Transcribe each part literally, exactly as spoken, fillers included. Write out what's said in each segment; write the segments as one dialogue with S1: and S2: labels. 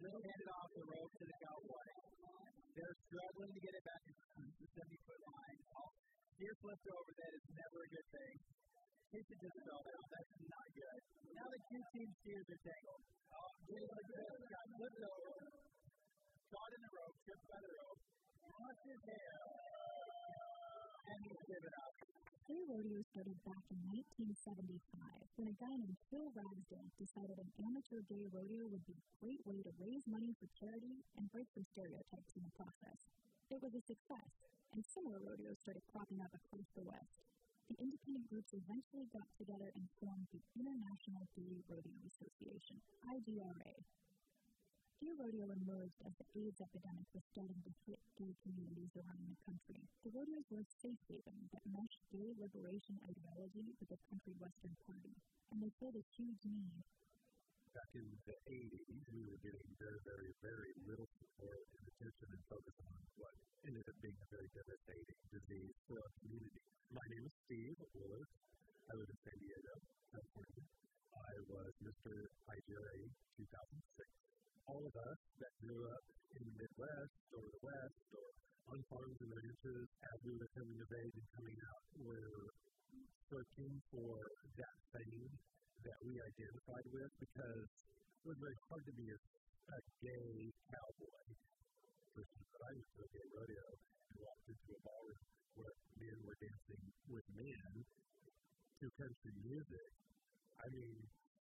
S1: Little handed off the rope to the cowboy. They're struggling to get it back to the seventy-foot line. Oh, Steer flipped over. That is never a good thing. Kitchen just fell down. That's not good. Now the two team steers are tangled. Oh, Jalen got flipped over. Caught in the rope. Tripped by the rope. Lost his hair. And he's given up.
S2: Gay rodeo started back in nineteen seventy-five when a guy named Phil Ragsdale decided an amateur gay rodeo would be a great way to raise money for charity and break some stereotypes in the process. It was a success, and similar rodeos started cropping up across the West. The independent groups eventually got together and formed the International Gay Rodeo Association, I G R A. Gay rodeo emerged as the AIDS epidemic was starting to hit gay communities around the country. The rodeos were a safe haven that meshed gay liberation ideology with the country western party, and they filled a huge need.
S3: Back in the eighties, we were getting very, very, very little support and attention and focus on what ended up being a very devastating disease for our community. My name is Steve Willard. I live in San Diego, California. I was Mister I G R A two thousand six. All of us that grew up in the Midwest or the West or on farms and ranches as we were coming of age and coming out were searching for that thing that we identified with because it was very hard to be a, a gay cowboy. Versus that I went to a gay rodeo and walked into a ballroom where men were dancing with men to country music. I mean,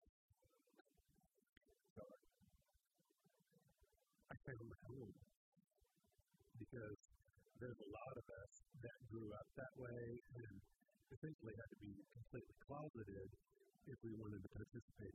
S3: I found my home because there's a lot of us that grew up that way and essentially had to be completely closeted if we wanted to participate